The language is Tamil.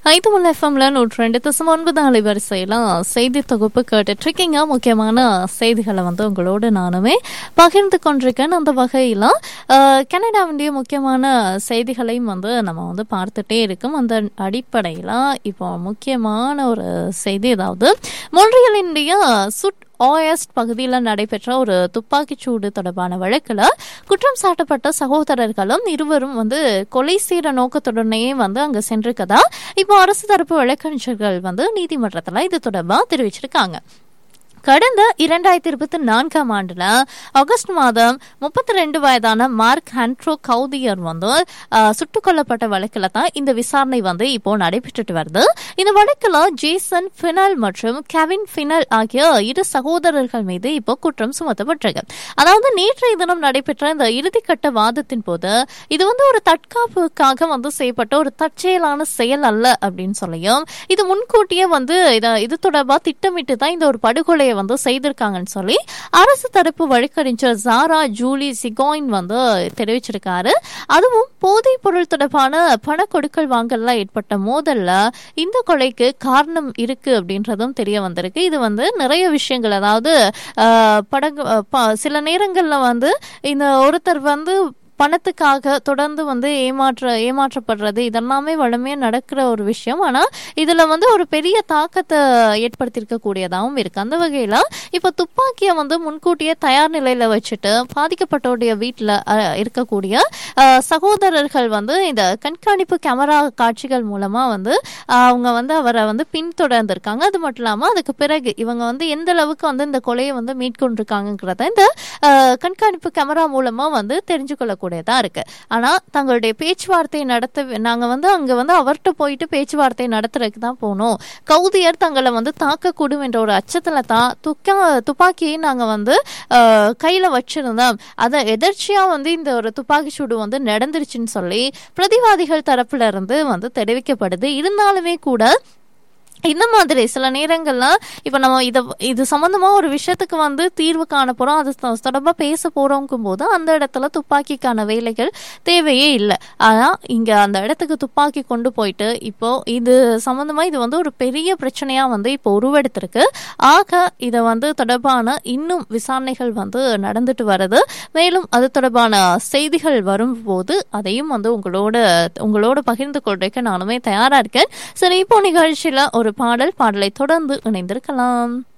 ஐதுமுல் எஃப்எம்ல 102.9 அலைவரிசையில செய்தி தொகுப்பு கேட்டுட்டு இருக்கீங்க. முக்கியமான செய்திகளை உங்களோடு நானுமே பகிர்ந்து கொண்டிருக்கேன். அந்த வகையில கனடாவுடைய முக்கியமான செய்திகளையும் நம்ம பார்த்துட்டே இருக்கோம். அந்த அடிப்படையில இப்போ முக்கியமான ஒரு செய்தி, அதாவது மொன்றியலினுடைய ஓஎஸ்ட் பகுதியில் நடைபெற்ற ஒரு துப்பாக்கிச்சூடு தொடர்பான வழக்கில் குற்றம் சாட்டப்பட்ட சகோதரர்களும் இருவரும் கொலை செய்கிற நோக்கத்துடனே அங்கே சென்றிருக்கதா இப்போ அரசு தரப்பு வழக்கறிஞர்கள் நீதிமன்றத்தில் இது தொடர்பாக தெரிவிச்சிருக்காங்க. கடந்த 2024 ஆண்டுல ஆகஸ்ட் மாதம் 32 வயதான மார்க் ஹாண்ட்ரோ கவுதியர் சுட்டுக் கொல்லப்பட்ட வழக்கில் தான் இந்த விசாரணை இப்போ நடைபெற்றுட்டு வருது. இந்த வழக்கில் ஜேசன் ஃபினல் மற்றும் கெவின் ஃபினல் ஆகிய இரு சகோதரர்கள் மீது இப்போ குற்றம் சுமத்தப்பட்டிருக்கு. அதாவது நேற்றைய தினம் நடைபெற்ற இந்த இறுதிக்கட்ட வாதத்தின் போது இது ஒரு தற்காப்புக்காக செய்யப்பட்ட ஒரு தற்செயலான செயல் அல்ல அப்படின்னு சொல்லியும், இது முன்கூட்டியே இது தொடர்பாக திட்டமிட்டு தான் இந்த ஒரு படுகொலை செய்திருக்காங்கன்னு சொல்லி அரசு தரப்பு வழக்கறிஞர் ஜாரா ஜூலி சிகோயின் தெரிவிச்சிருக்காரு. அதுவும் போதைப் பொருள் தொடர்பான பண கொடுக்கல் வாங்கல்ல ஏற்பட்ட மோதல்ல இந்த கொலைக்கு காரணம் இருக்கு அப்படின்றதும் தெரிய வந்திருக்கு. இது நிறைய விஷயங்கள், அதாவது சில நேரங்கள்ல இந்த ஒருத்தர் பணத்துக்காக தொடர்ந்து ஏமாற்றப்படுறது இதெல்லாமே வளமையா நடக்கிற ஒரு விஷயம். ஆனா இதுல ஒரு பெரிய தாக்கத்தை ஏற்படுத்தியிருக்க கூடியதாகவும் இருக்கு. அந்த வகையில இப்ப துப்பாக்கியை முன்கூட்டியே தயார் நிலையில வச்சுட்டு பாதிக்கப்பட்டோடைய வீட்டுல இருக்கக்கூடிய சகோதரர்கள் இந்த கண்காணிப்பு கேமரா காட்சிகள் மூலமா அவங்க அவரை பின்தொடர்ந்திருக்காங்க. அது மட்டும் இல்லாம அதுக்கு பிறகு இவங்க எந்த அளவுக்கு இந்த கொலையை மீட்கொண்டிருக்காங்கிறத இந்த கண்காணிப்பு கேமரா மூலமா தெரிஞ்சுக்கொள்ளக்கூடிய இருக்கு. ஆனா தங்களுடைய பேச்சுவார்த்தை நடத்த நாங்க அங்க அவர்கிட்ட போயிட்டு பேச்சுவார்த்தை நடத்துறதுக்கு தான் போனோம். கவுதியர் தங்களை தாக்கக்கூடும் என்ற ஒரு அச்சத்துல தான் துப்பாக்கியை நாங்க கையில வச்சிருந்தோம். அதை எதர்ச்சியா இந்த ஒரு துப்பாக்கி சூடு நடந்துருச்சுன்னு சொல்லி பிரதிவாதிகள் தரப்புல இருந்து தெரிவிக்கப்படுது. இருந்தாலுமே கூட இந்த மாதிரி சில நேரங்கள்ல இப்ப நம்ம இது சம்பந்தமா ஒரு விஷயத்துக்கு தீர்வு காண போறோம், அது தொடர்பா பேச போறோங்கும் போது அந்த இடத்துல துப்பாக்கிக்கான வேலைகள் தேவையே இல்லை. ஆனா இங்க அந்த இடத்துக்கு துப்பாக்கி கொண்டு போயிட்டு இப்போ இது சம்பந்தமா இது ஒரு பெரிய பிரச்சனையா இப்போ உருவெடுத்திருக்கு. ஆக இதை தொடர்பான இன்னும் விசாரணைகள் நடந்துட்டு வருது. மேலும் அது தொடர்பான செய்திகள் வரும்போது அதையும் உங்களோட பகிர்ந்து கொள்றதுக்கு நானுமே தயாரா இருக்கேன். சரி, இப்போ நிகழ்ச்சியில ஒரு பாடலை தொடர்ந்து இணைந்திருக்கலாம்.